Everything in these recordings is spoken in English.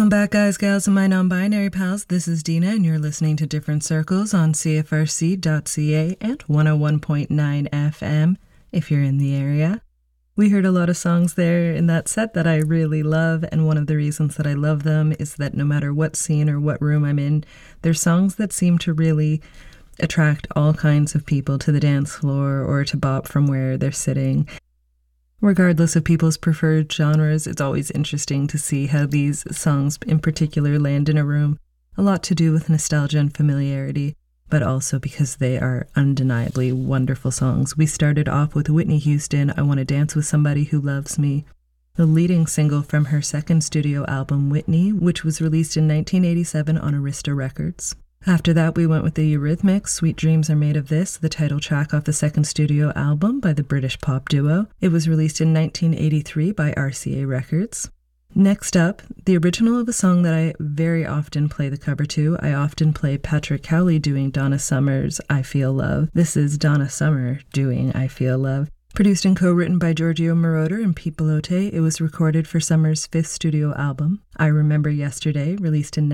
Welcome back, guys, gals, and my non-binary pals. This is Dina, and you're listening to Different Circles on CFRC.ca and 101.9 FM if you're in the area. We heard a lot of songs there in that set that I really love, and one of the reasons that I love them is that no matter what scene or what room I'm in, they're songs that seem to really attract all kinds of people to the dance floor or to bop from where they're sitting. Regardless of people's preferred genres, it's always interesting to see how these songs in particular land in a room. A lot to do with nostalgia and familiarity, but also because they are undeniably wonderful songs. We started off with Whitney Houston, I Want to Dance with Somebody Who Loves Me, the leading single from her second studio album, Whitney, which was released in 1987 on Arista Records. After that, we went with the Eurythmics, Sweet Dreams Are Made of This, the title track off the second studio album by the British pop duo. It was released in 1983 by RCA Records. Next up, the original of a song that I very often play the cover to. I often play Patrick Cowley doing Donna Summer's I Feel Love. This is Donna Summer doing I Feel Love. Produced and co-written by Giorgio Moroder and Pete Bellotte, it was recorded for Summer's fifth studio album, I Remember Yesterday, released in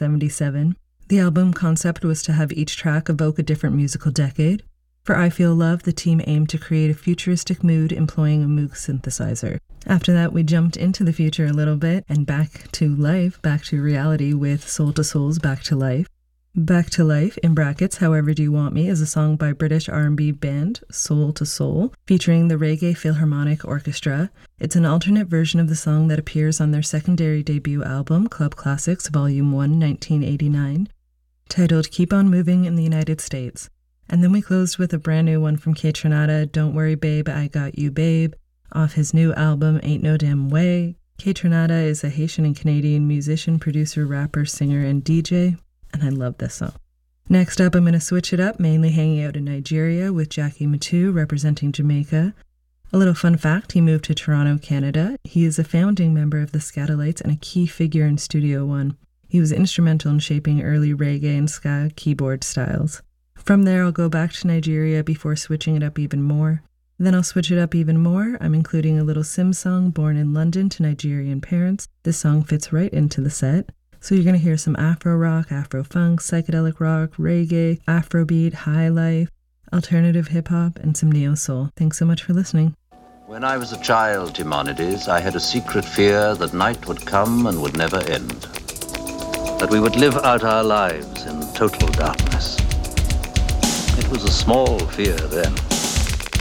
1977. The album concept was to have each track evoke a different musical decade. For I Feel Love, the team aimed to create a futuristic mood employing a Moog synthesizer. After that, we jumped into the future a little bit and back to life, back to reality with Soul to Soul's Back to Life. Back to Life, in brackets, However Do You Want Me, is a song by British R&B band Soul to Soul, featuring the Reggae Philharmonic Orchestra. It's an alternate version of the song that appears on their secondary debut album, Club Classics, Volume 1, 1989. Titled Keep On Moving in the United States. And then we closed with a brand new one from Kaytranada, Don't Worry Babe, I Got You Babe, off his new album Ain't No Damn Way. Kaytranada is a Haitian and Canadian musician, producer, rapper, singer, and DJ, and I love this song. Next up, I'm going to switch it up, mainly hanging out in Nigeria with Jackie Matu representing Jamaica. A little fun fact, he moved to Toronto, Canada. He is a founding member of the Skatalites and a key figure in Studio One. He was instrumental in shaping early reggae and ska keyboard styles. From there, I'll go back to Nigeria before switching it up even more. Then I'll switch it up even more. I'm including a little Sim song, Born in London to Nigerian parents. This song fits right into the set. So you're going to hear some Afro rock, Afro funk, psychedelic rock, reggae, Afrobeat, high life, alternative hip hop, and some neo soul. Thanks so much for listening. When I was a child, Timonides, I had a secret fear that night would come and would never end. That we would live out our lives in total darkness. It was a small fear then,